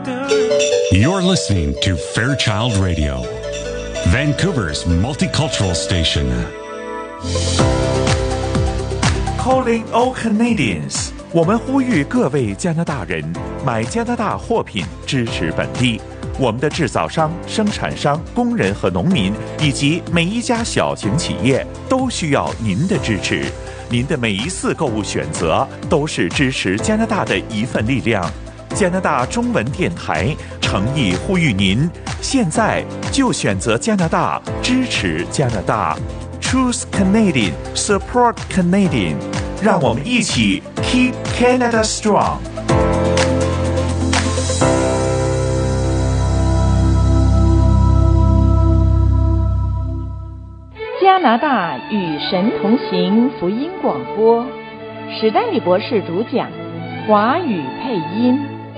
You're listening to Fairchild Radio, Vancouver's multicultural station. Calling all Canadians， 我们呼吁各位加拿大人买加拿大货品，支持本地。我们的制造商、生产商、工人和农民，以及每一家小型企业都需要您的支持。您的每一次购物选择都是支持加拿大的一份力量。加拿大中文电台诚意呼吁您，现在就选择加拿大，支持加拿大。Choose Canadian, support Canadian， 让我们一起 Keep Canada Strong。 加拿大与神同行福音广播，史丹利博士主讲，华语配音。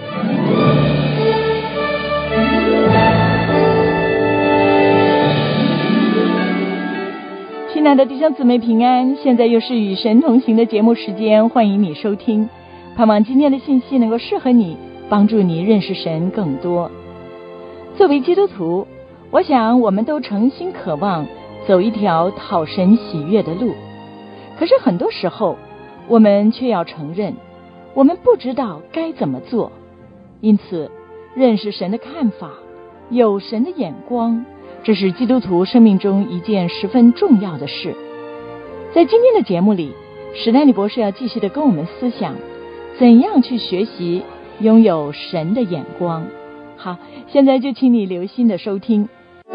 亲爱的弟兄姊妹平安，现在又是与神同行的节目时间，欢迎你收听，盼望今天的信息能够适合你，帮助你认识神更多。作为基督徒，我想我们都诚心渴望走一条讨神喜悦的路，可是很多时候我们却要承认我们不知道该怎么做。因此认识神的看法，有神的眼光，这是基督徒生命中一件十分重要的事。在今天的节目里，史丹利博士要继续的跟我们思想怎样去学习拥有神的眼光。好，现在就请你留心的收听。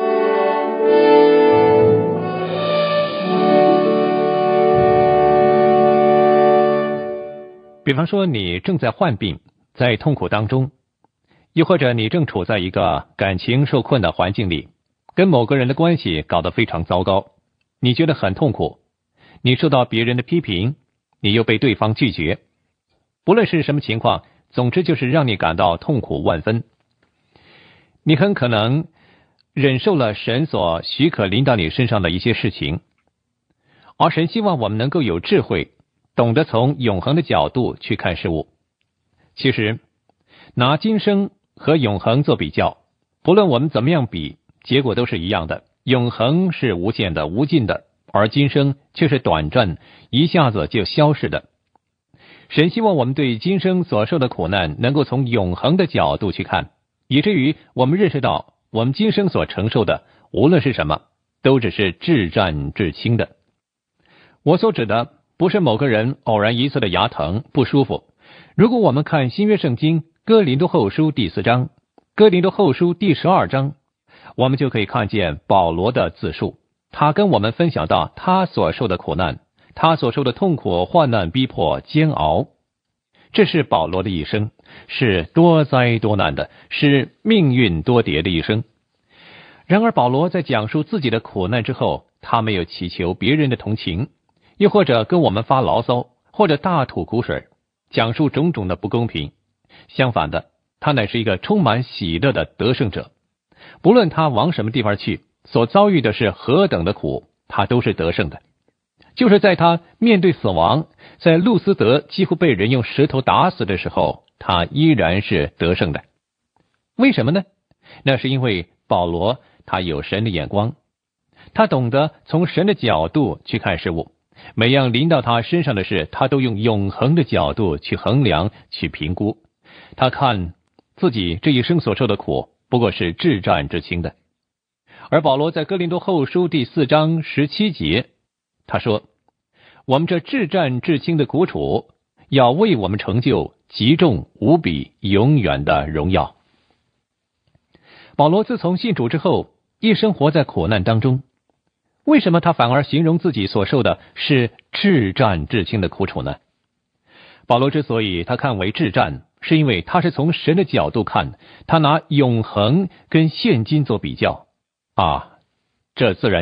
比方说你正在患病，在痛苦当中，又或者你正处在一个感情受困的环境里，跟某个人的关系搞得非常糟糕，你觉得很痛苦，你受到别人的批评，你又被对方拒绝，不论是什么情况，总之就是让你感到痛苦万分。你很可能忍受了神所许可临到你身上的一些事情，而神希望我们能够有智慧，懂得从永恒的角度去看事物。其实拿今生和永恒做比较，不论我们怎么样比，结果都是一样的。永恒是无限的、无尽的，而今生却是短暂，一下子就消逝的。神希望我们对今生所受的苦难能够从永恒的角度去看，以至于我们认识到我们今生所承受的无论是什么，都只是至暂至轻的。我所指的不是某个人偶然一次的牙疼不舒服。如果我们看新约圣经哥林多后书第4章、哥林多后书第12章，我们就可以看见保罗的自述，他跟我们分享到他所受的苦难，他所受的痛苦、患难、逼迫、煎熬。这是保罗的一生，是多灾多难的，是命运多迭的一生。然而保罗在讲述自己的苦难之后，他没有祈求别人的同情，又或者跟我们发牢骚，或者大吐苦水，讲述种种的不公平。相反的，他乃是一个充满喜乐的得胜者。不论他往什么地方去，所遭遇的是何等的苦，他都是得胜的。就是在他面对死亡，在路斯德几乎被人用石头打死的时候，他依然是得胜的。为什么呢？那是因为保罗他有神的眼光，他懂得从神的角度去看事物，每样临到他身上的事，他都用永恒的角度去衡量、去评估。他看自己这一生所受的苦，不过是至暂至轻的。而保罗在哥林多后书第4章17节，他说：我们这至暂至轻的苦楚，要为我们成就极重无比永远的荣耀。保罗自从信主之后，一生活在苦难当中。为什么他反而形容自己所受的是至暂至轻的苦楚呢？保罗之所以他看为至暂，是因为他是从神的角度看，他拿永恒跟现今做比较。这自然